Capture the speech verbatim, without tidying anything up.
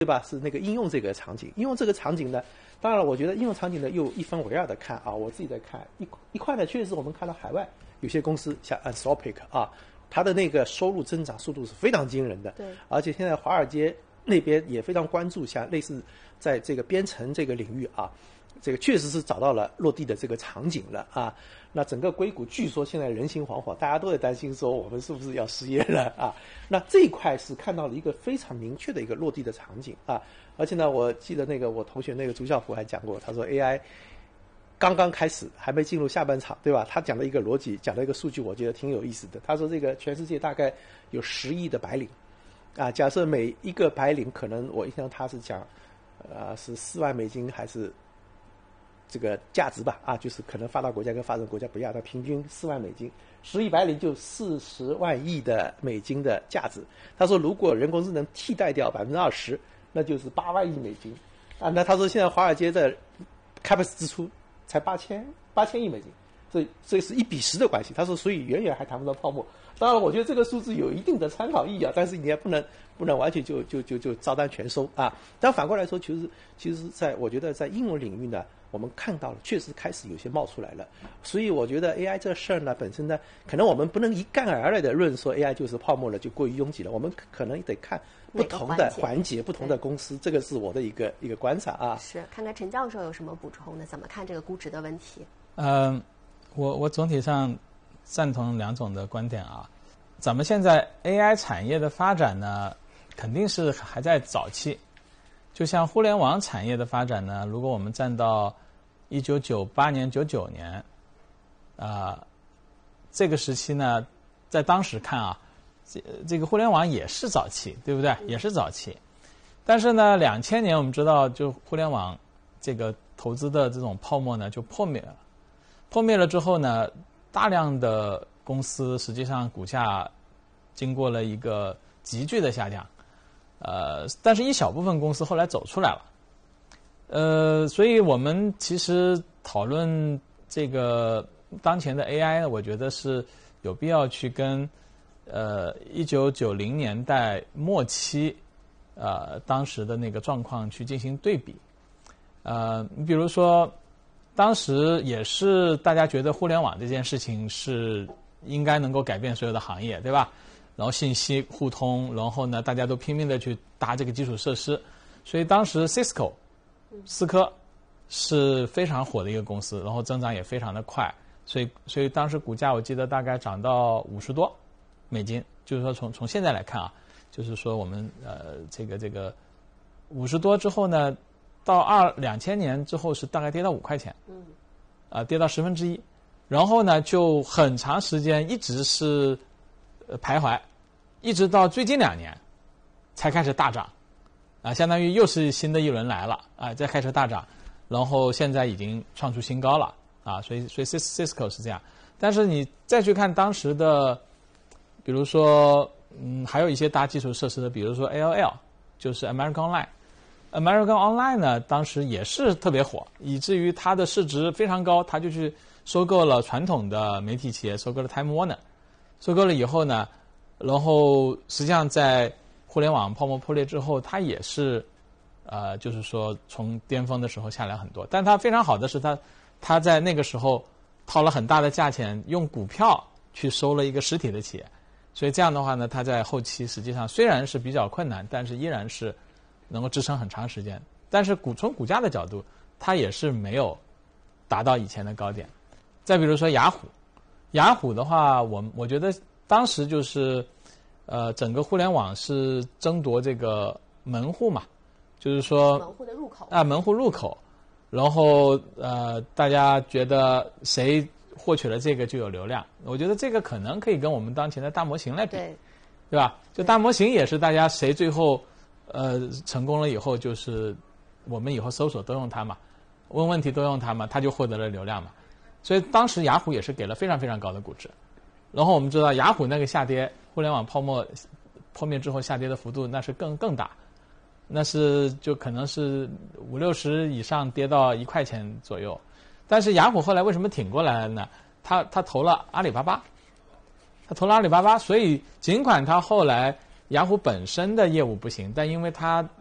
对吧？是那个应用这个场景，应用这个场景呢，当然了，我觉得应用场景呢又一分为二的看啊，我自己在看一一块呢，确实我们看到海外有些公司像 Anthropic 啊，它的那个收入增长速度是非常惊人的， 对， 而且现在华尔街那边也非常关注像类似在这个编程这个领域啊，这个确实是找到了落地的这个场景了啊。那整个硅谷据说现在人心惶惶，大家都在担心说我们是不是要失业了啊？那这一块是看到了一个非常明确的一个落地的场景啊。而且呢，我记得那个我同学那个朱啸福还讲过，他说 A I 刚刚开始，还没进入下半场，对吧？他讲了一个逻辑，讲了一个数据，我觉得挺有意思的。他说这个全世界大概有十亿的白领啊，假设每一个白领可能我印象他是讲，呃，是四万美金还是？这个价值吧，啊，就是可能发达国家跟发展国家不一样，它平均四万美金，十亿白领就四十万亿的美金的价值。他说，如果人工智能替代掉百分之二十，那就是八万亿美金，啊，那他说现在华尔街的 capex 支出才八千八千亿美金，所以这是一比十的关系。他说，所以远远还谈不到泡沫。当然，我觉得这个数字有一定的参考意义啊，但是你也不能不能完全就就就就照单全收啊。但反过来说，其实其实在我觉得在应用领域呢，我们看到了确实开始有些冒出来了。所以我觉得 A I 这事儿呢，本身呢，可能我们不能一概而论的论说 A I 就是泡沫了，就过于拥挤了。我们可能得看不同的环节、不同的公司，这个是我的一个一个观察啊。 是，看看陈教授有什么补充呢？怎么看这个估值的问题？ 嗯、呃，我我总体上赞同两种的观点啊。咱们现在 A I 产业的发展呢，肯定是还在早期。就像互联网产业的发展呢，如果我们站到一九九八年、九九年，啊、呃，这个时期呢，在当时看啊，这这个互联网也是早期，对不对？也是早期。但是呢，两千年我们知道，就互联网这个投资的这种泡沫呢，就破灭了。破灭了之后呢，大量的公司实际上股价经过了一个急剧的下降，呃，但是一小部分公司后来走出来了，呃，所以我们其实讨论这个当前的 A I 呢，我觉得是有必要去跟呃一九九零年代末期呃当时的那个状况去进行对比，呃，你比如说。当时也是大家觉得互联网这件事情是应该能够改变所有的行业，对吧？然后信息互通，然后呢，大家都拼命的去搭这个基础设施，所以当时 Cisco 思科是非常火的一个公司，然后增长也非常的快，所以所以当时股价我记得大概涨到五十多美金，就是说从从现在来看啊，就是说我们呃这个这个五十多之后呢。到二两千年之后是大概跌到五块钱，嗯，啊、呃、跌到十分之一，然后呢就很长时间一直是呃徘徊，一直到最近两年才开始大涨，啊，相当于又是新的一轮来了啊，再开始大涨，然后现在已经创出新高了啊，所以所以 Cisco 是这样，但是你再去看当时的，比如说嗯还有一些搭基础设施的，比如说 A O L 就是 American Online。American Online 呢，当时也是特别火，以至于它的市值非常高，它就去收购了传统的媒体企业，收购了 Time Warner， 收购了以后呢，然后实际上在互联网泡沫破裂之后，它也是，呃，就是说从巅峰的时候下来很多，但它非常好的是它，它在那个时候掏了很大的价钱，用股票去收了一个实体的企业，所以这样的话呢，它在后期实际上虽然是比较困难，但是依然是。能够支撑很长时间，但是股从股价的角度，它也是没有达到以前的高点。再比如说雅虎，雅虎的话，我我觉得当时就是，呃，整个互联网是争夺这个门户嘛，就是说门户的入口啊，门户入口，然后呃，大家觉得谁获取了这个就有流量。我觉得这个可能可以跟我们当前的大模型来比， 对， 对吧？就大模型也是大家谁最后。呃，成功了以后就是我们以后搜索都用它嘛，问问题都用它嘛，它就获得了流量嘛。所以当时雅虎也是给了非常非常高的估值。然后我们知道雅虎那个下跌，互联网泡沫破灭之后下跌的幅度那是更更大，那是就可能是五六十以上跌到一块钱左右。但是雅虎后来为什么挺过来了呢？他他投了阿里巴巴，他投了阿里巴巴，所以尽管他后来。雅虎本身的业务不行，但因为它